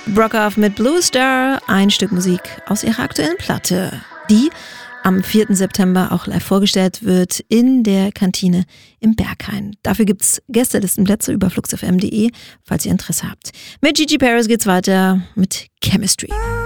Brockhaff mit Blue Star, ein Stück Musik aus ihrer aktuellen Platte, die am 4. September auch live vorgestellt wird in der Kantine im Berghain. Dafür gibt's Gästelistenplätze über fluxfm.de, falls ihr Interesse habt. Mit Gigi Paris geht's weiter mit Chemistry.